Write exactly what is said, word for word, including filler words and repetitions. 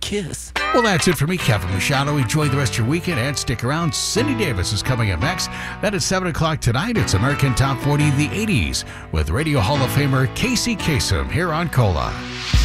kiss. Well, that's it for me, Kevin Machado. Enjoy the rest of your weekend and stick around. Cindy Davis is coming up next. Then at seven o'clock tonight, it's American Top forty, the eighties, with Radio Hall of Famer Casey Kasem here on Cola.